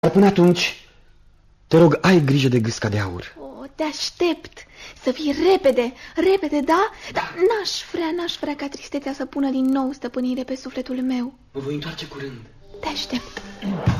Dar până atunci, te rog, ai grijă de gâsca de aur. O, te aștept să fii repede, repede, da? Dar n-aș vrea ca tristețea să pună din nou stăpânire pe sufletul meu. Mă voi întoarce curând. Te aștept.